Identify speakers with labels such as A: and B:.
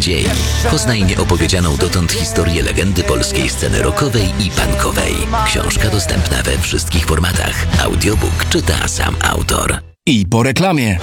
A: nadziei. Poznaj nieopowiedzianą dotąd historię legendy polskiej sceny rockowej i punkowej. Książka dostępna we wszystkich formatach. Audiobook czyta sam autor.
B: I po reklamie.